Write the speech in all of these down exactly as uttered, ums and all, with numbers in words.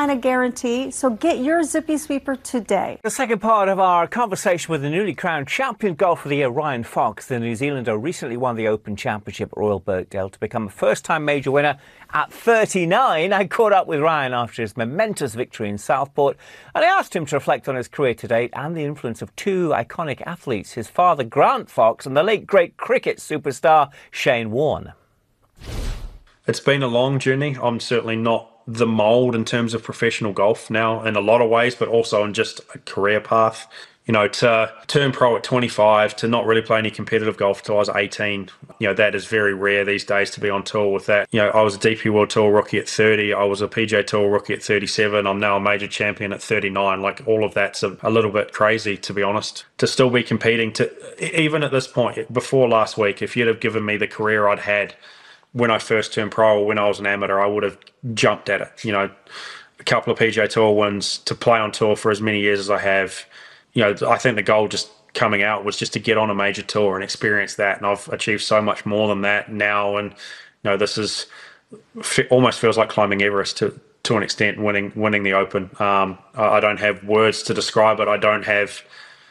A guarantee, so get your Zippy Sweeper today. The second part of our conversation with the newly crowned champion golfer of the year, Ryan Fox. The New Zealander recently won the Open Championship at Royal Birkdale to become a first-time major winner at thirty-nine. I caught up with Ryan after his momentous victory in Southport, and I asked him to reflect on his career to date and the influence of two iconic athletes, his father Grant Fox and the late great cricket superstar Shane Warne. It's been a long journey. I'm certainly not the mould in terms of professional golf now in a lot of ways, but also in just a career path. You know, to turn pro at twenty-five, to not really play any competitive golf until I was eighteen, you know, that is very rare these days to be on tour with that. You know, I was a D P World Tour rookie at thirty, I was a P G A Tour rookie at thirty-seven, I'm now a major champion at thirty-nine. Like, all of that's a, a little bit crazy, to be honest. To still be competing, to even at this point, before last week, if you'd have given me the career I'd had when I first turned pro or when I was an amateur, I would have jumped at it. You know, a couple of P G A Tour wins, to play on tour for as many years as I have. You know, I think the goal just coming out was just to get on a major tour and experience that. And I've achieved so much more than that now. And, you know, this is almost feels like climbing Everest to, to an extent, winning winning the Open. Um, I don't have words to describe it. I don't have...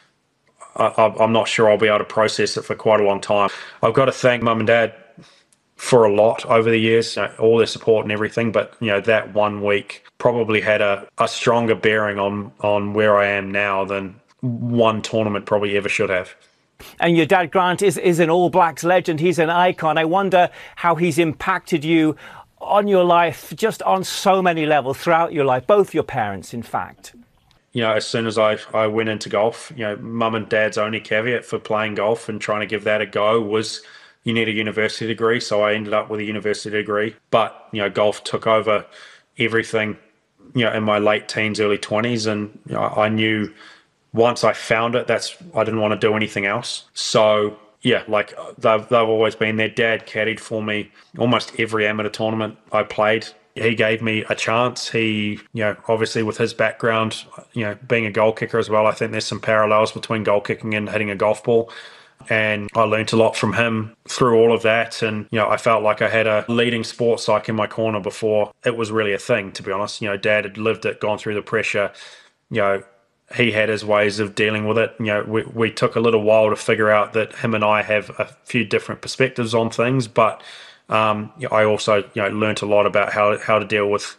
I, I'm not sure I'll be able to process it for quite a long time. I've got to thank Mum and Dad for a lot over the years, you know, all their support and everything, but you know, that one week probably had a, a stronger bearing on on where I am now than one tournament probably ever should have. And your dad, Grant, is, is an All Blacks legend. He's an icon. I wonder how he's impacted you on your life, just on so many levels throughout your life, both your parents, in fact. You know, as soon as I, I went into golf, you know, Mum and Dad's only caveat for playing golf and trying to give that a go was you need a university degree. So I ended up with a university degree. But, you know, golf took over everything, you know, in my late teens, early twenties. And you know, I knew once I found it, that's, I didn't want to do anything else. So, yeah, like they've, they've always been there. Dad caddied for me almost every amateur tournament I played. He gave me a chance. He, you know, obviously with his background, you know, being a goal kicker as well, I think there's some parallels between goal kicking and hitting a golf ball. And I learnt a lot from him through all of that. And, you know, I felt like I had a leading sports psych in my corner before it was really a thing, to be honest. You know, Dad had lived it, gone through the pressure. You know, he had his ways of dealing with it. You know, we, we took a little while to figure out that him and I have a few different perspectives on things. But um, you know, I also, you know, learnt a lot about how, how to deal with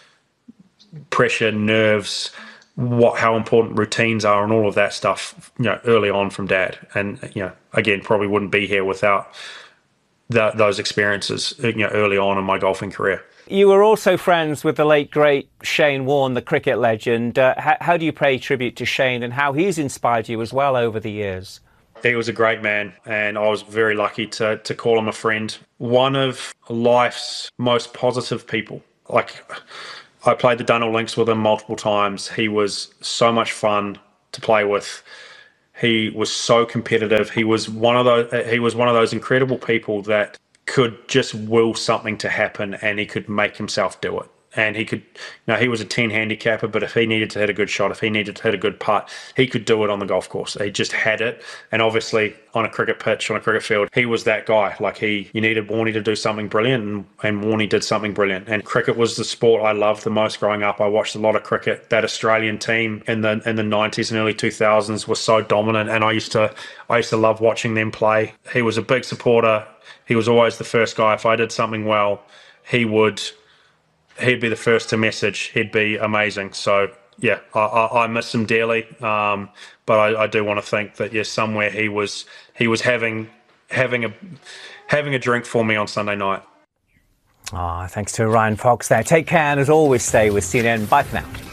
pressure, nerves, what how important routines are and all of that stuff, you know, early on from Dad. And, you know, again, probably wouldn't be here without the, those experiences, you know, early on in my golfing career. You were also friends with the late, great Shane Warne, the cricket legend. Uh, how, how do you pay tribute to Shane and how he's inspired you as well over the years? He was a great man, and I was very lucky to, to call him a friend. One of life's most positive people. Like, I played the Dunhill Links with him multiple times. He was so much fun to play with. He was so competitive. He was one of those. He was one of those incredible people that could just will something to happen, and he could make himself do it. And he could, you know, he was a ten handicapper, but if he needed to hit a good shot, if he needed to hit a good putt, he could do it on the golf course. He just had it. And obviously on a cricket pitch, on a cricket field, he was that guy. Like he, you needed Warnie to do something brilliant, and, and Warnie did something brilliant. And cricket was the sport I loved the most growing up. I watched a lot of cricket. That Australian team in the in the nineties and early two thousands was so dominant, and I used to I used to love watching them play. He was a big supporter. He was always the first guy. If I did something well, he would. He'd be the first to message. He'd be amazing. So, yeah, I, I, I miss him dearly. Um, but I, I do want to think that, yes, somewhere he was he was having having a having a drink for me on Sunday night. Ah, thanks to Ryan Fox there. Take care, and as always, stay with C N N. Bye for now.